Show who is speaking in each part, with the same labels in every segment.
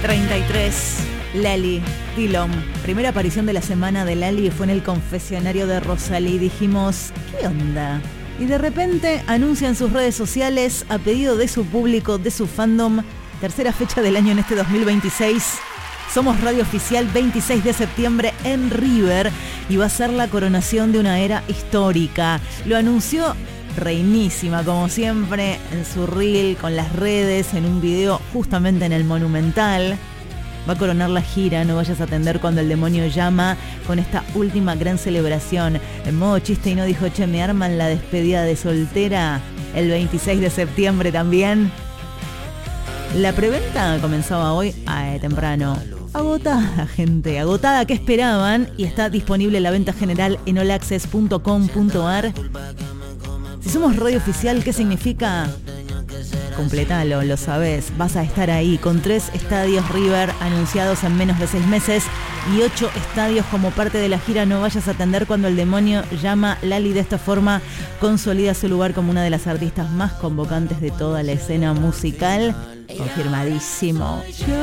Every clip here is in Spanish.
Speaker 1: 33, Lali Dillon. Primera aparición de la semana de Lali fue en el confesionario de Rosalí. Dijimos, ¿qué onda? Y de repente anuncia en sus redes sociales, a pedido de su público, de su fandom, tercera fecha del año en este 2026. Somos Radio Oficial, 26 de septiembre en River, y va a ser la coronación de una era histórica. Lo anunció reinísima, como siempre, en su reel, con las redes, en un video justamente en el Monumental. Va a coronar la gira No vayas a atender cuando el demonio llama, con esta última gran celebración. En modo chiste y no dijo, che, me arman la despedida de soltera el 26 de septiembre también. La preventa comenzaba hoy temprano. Agotada, gente, agotada, que esperaban, y está disponible la venta general en allaccess.com.ar. Si somos Radio Oficial, ¿qué significa? Completalo, lo sabés. Vas a estar ahí con 3 estadios River anunciados en menos de 6 meses y 8 estadios como parte de la gira No vayas a atender cuando el demonio llama. Lali de esta forma consolida su lugar como una de las artistas más convocantes de toda la escena musical. Confirmadísimo.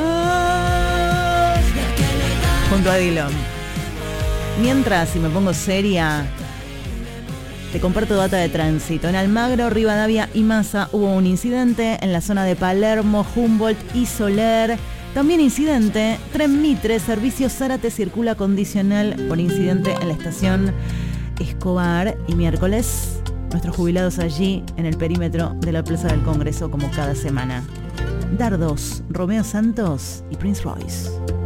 Speaker 1: Junto a Dillon. Mientras, si me pongo seria, te comparto data de tránsito. En Almagro, Rivadavia y Massa hubo un incidente en la zona de Palermo, Humboldt y Soler. También incidente, Tren Mitre, servicio Zárate circula condicional por incidente en la estación Escobar. Y miércoles, nuestros jubilados allí en el perímetro de la Plaza del Congreso como cada semana. Dardos, Romeo Santos y Prince Royce.